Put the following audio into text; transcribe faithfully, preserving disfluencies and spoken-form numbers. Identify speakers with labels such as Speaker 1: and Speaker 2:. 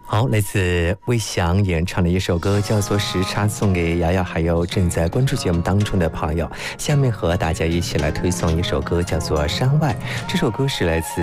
Speaker 1: 好，来自魏翔演唱的一首歌叫做《时差》，送给瑶瑶还有正在关注节目当中的朋友。下面和大家一起来推送一首歌叫做《山外》，这首歌是来自